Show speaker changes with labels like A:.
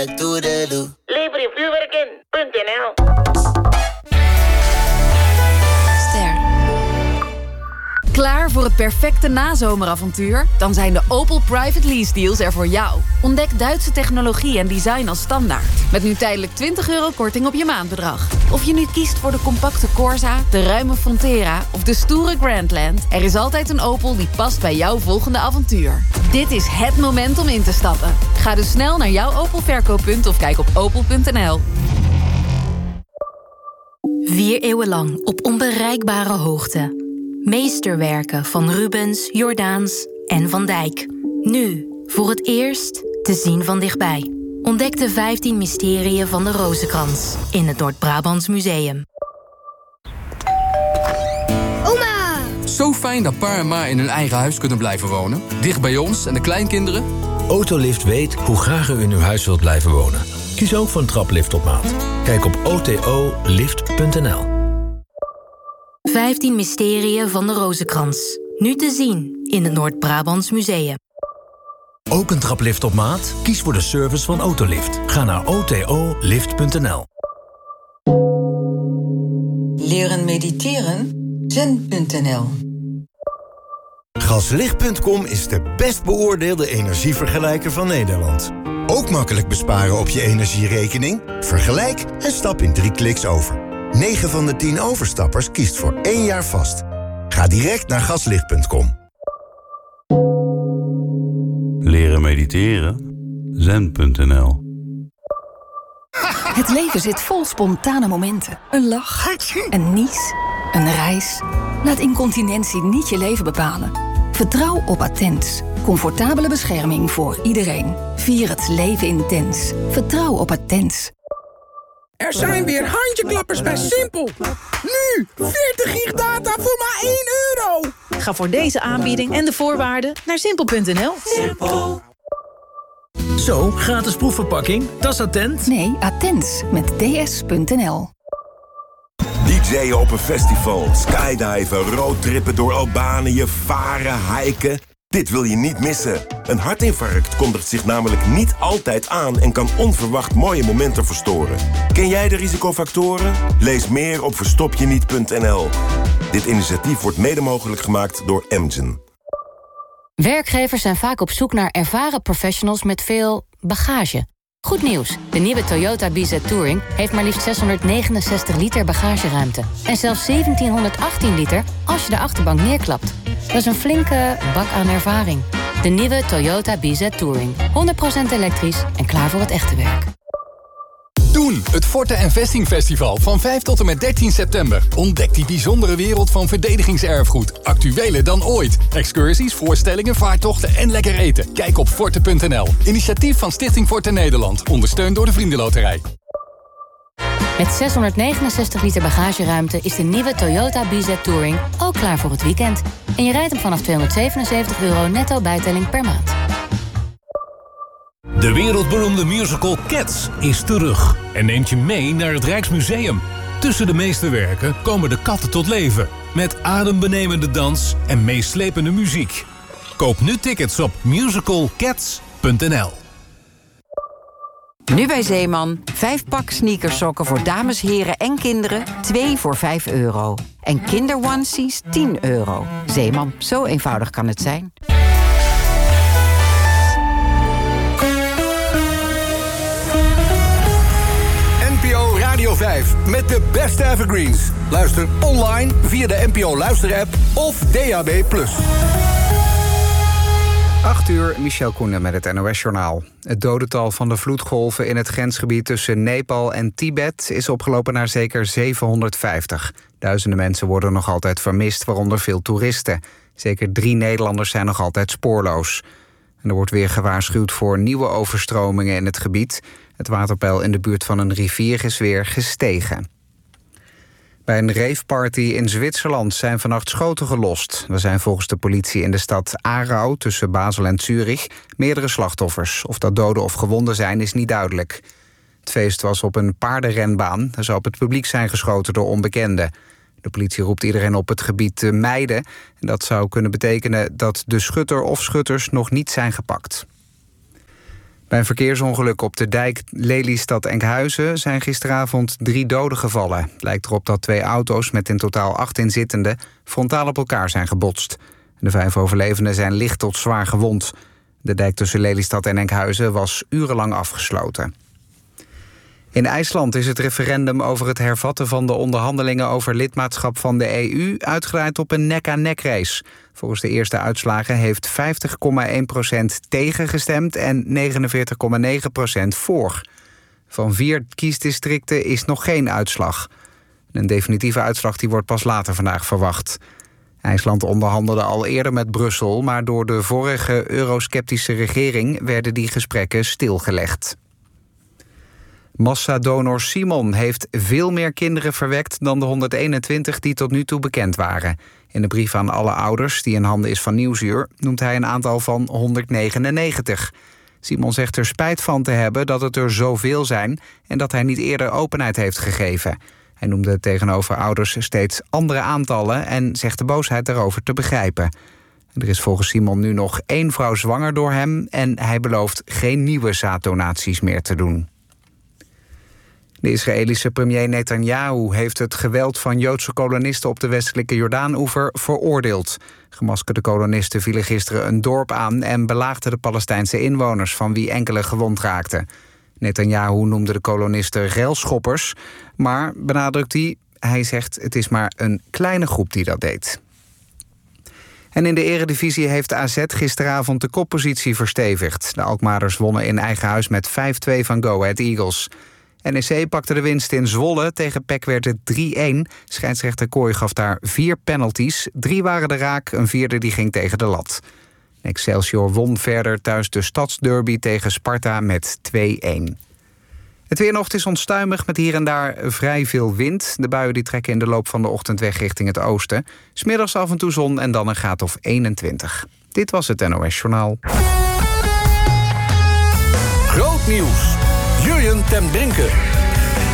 A: Lever je vuurwerk in.nl.
B: Klaar voor het perfecte nazomeravontuur? Dan zijn de Opel Private Lease Deals er voor jou. Ontdek Duitse technologie en design als standaard. Met nu tijdelijk €20 korting op je maandbedrag. Of je nu kiest voor de compacte Corsa, de ruime Frontera of de stoere Grandland. Er is altijd een Opel die past bij jouw volgende avontuur. Dit is het moment om in te stappen. Ga dus snel naar jouw Opel verkooppunt of kijk op opel.nl.
C: 4 eeuwen lang op onbereikbare hoogte. Meesterwerken van Rubens, Jordaens en Van Dijk. Nu, voor het eerst, te zien van dichtbij. Ontdek de 15 mysterieën van de Rozenkrans in het Noord-Brabants Museum.
D: Oma!
E: Zo fijn dat pa en ma in hun eigen huis kunnen blijven wonen. Dicht bij ons en de kleinkinderen.
F: Autolift weet hoe graag u in uw huis wilt blijven wonen. Kies ook voor een traplift op maat. Kijk op otolift.nl.
C: 15 mysterieën van de Rozenkrans. Nu te zien in het Noord-Brabants Museum.
F: Ook een traplift op maat? Kies voor de service van Autolift. Ga naar otolift.nl.
G: Leren mediteren? Zen.nl.
H: Gaslicht.com is de best beoordeelde energievergelijker van Nederland. Ook makkelijk besparen op je energierekening? Vergelijk en stap in 3 kliks over. 9 van de 10 overstappers kiest voor 1 jaar vast. Ga direct naar gaslicht.com.
I: Leren mediteren? Zen.nl.
J: Het leven zit vol spontane momenten. Een lach, een nies, een reis. Laat incontinentie niet je leven bepalen. Vertrouw op Attens. Comfortabele bescherming voor iedereen. Vier het leven intens. Vertrouw op Attens.
K: Er zijn weer handjeklappers bij Simpel. Nu, 40 gig data voor maar €1.
L: Ga voor deze aanbieding en de voorwaarden naar simpel.nl.
K: Simpel.
F: Zo, gratis proefverpakking. Dat is Attent.
J: Nee, Attens met ds.nl.
M: DJ'en op een festival, skydiven, roadtrippen door Albanië, varen, hiken. Dit wil je niet missen. Een hartinfarct kondigt zich namelijk niet altijd aan en kan onverwacht mooie momenten verstoren. Ken jij de risicofactoren? Lees meer op verstopjeniet.nl. Dit initiatief wordt mede mogelijk gemaakt door Amgen.
C: Werkgevers zijn vaak op zoek naar ervaren professionals met veel bagage. Goed nieuws, de nieuwe Toyota BZ Touring heeft maar liefst 669 liter bagageruimte. En zelfs 1718 liter als je de achterbank neerklapt. Dat is een flinke bak aan ervaring. De nieuwe Toyota BZ Touring. 100% elektrisch en klaar voor het echte werk.
N: Doen, het Forte en Vesting Festival van 5 tot en met 13 september. Ontdek die bijzondere wereld van verdedigingserfgoed. Actueler dan ooit. Excursies, voorstellingen, vaartochten en lekker eten. Kijk op forte.nl. Initiatief van Stichting Forte Nederland. Ondersteund door de Vriendenloterij.
C: Met 669 liter bagageruimte is de nieuwe Toyota BZ Touring ook klaar voor het weekend. En je rijdt hem vanaf €277 netto bijtelling per maand.
O: De wereldberoemde musical Cats is terug en neemt je mee naar het Rijksmuseum. Tussen de meesterwerken komen de katten tot leven, met adembenemende dans en meeslepende muziek. Koop nu tickets op musicalcats.nl.
P: Nu bij Zeeman, 5-pak sneakersokken voor dames, heren en kinderen, 2 voor €5. En kinderonesies €10. Zeeman, zo eenvoudig kan het zijn.
Q: NPO Radio 5 met de beste evergreens. Luister online via de NPO Luister-app of DAB+.
R: 8 uur, Michel Koenen met het NOS-journaal. Het dodental van de vloedgolven in het grensgebied tussen Nepal en Tibet is opgelopen naar zeker 750. Duizenden mensen worden nog altijd vermist, waaronder veel toeristen. Zeker 3 Nederlanders zijn nog altijd spoorloos. En er wordt weer gewaarschuwd voor nieuwe overstromingen in het gebied. Het waterpeil in de buurt van een rivier is weer gestegen. Bij een raveparty in Zwitserland zijn vannacht schoten gelost. Er zijn volgens de politie in de stad Aarau tussen Basel en Zurich meerdere slachtoffers. Of dat doden of gewonden zijn is niet duidelijk. Het feest was op een paardenrenbaan. Er zou op het publiek zijn geschoten door onbekenden. De politie roept iedereen op het gebied te mijden. En dat zou kunnen betekenen dat de schutter of schutters nog niet zijn gepakt. Bij een verkeersongeluk op de dijk Lelystad-Enkhuizen zijn gisteravond 3 doden gevallen. Het lijkt erop dat 2 auto's met in totaal 8 inzittenden frontaal op elkaar zijn gebotst. De 5 overlevenden zijn licht tot zwaar gewond. De dijk tussen Lelystad en Enkhuizen was urenlang afgesloten. In IJsland is het referendum over het hervatten van de onderhandelingen over lidmaatschap van de EU uitgedraaid op een nek-aan-nek race. Volgens de eerste uitslagen heeft 50,1% tegen gestemd en 49,9% voor. Van 4 kiesdistricten is nog geen uitslag. Een definitieve uitslag die wordt pas later vandaag verwacht. IJsland onderhandelde al eerder met Brussel, maar door de vorige eurosceptische regering werden die gesprekken stilgelegd. Massadonor Simon heeft veel meer kinderen verwekt dan de 121 die tot nu toe bekend waren. In de brief aan alle ouders, die in handen is van Nieuwsuur, noemt hij een aantal van 199. Simon zegt er spijt van te hebben dat het er zoveel zijn en dat hij niet eerder openheid heeft gegeven. Hij noemde tegenover ouders steeds andere aantallen en zegt de boosheid daarover te begrijpen. Er is volgens Simon nu nog 1 vrouw zwanger door hem en hij belooft geen nieuwe zaaddonaties meer te doen. De Israëlische premier Netanyahu heeft het geweld van Joodse kolonisten op de westelijke Jordaanoever veroordeeld. Gemaskerde kolonisten vielen gisteren een dorp aan en belaagden de Palestijnse inwoners, van wie enkele gewond raakten. Netanyahu noemde de kolonisten railschoppers, maar benadrukt hij zegt het is maar een kleine groep die dat deed. En in de eredivisie heeft AZ gisteravond de koppositie verstevigd. De Alkmaarders wonnen in eigen huis met 5-2 van Go Ahead Eagles. NEC pakte de winst in Zwolle. Tegen PEC werd het 3-1. Scheidsrechter Kooi gaf daar 4 penalties. 3 waren er raak, een 4e die ging tegen de lat. Excelsior won verder thuis de stadsderby tegen Sparta met 2-1. Het weer nog is onstuimig met hier en daar vrij veel wind. De buien die trekken in de loop van de ochtend weg richting het oosten. 's Middags af en toe zon en dan een graad of 21. Dit was het NOS Journaal.
Q: Groot nieuws. Jurjen ten Brinke.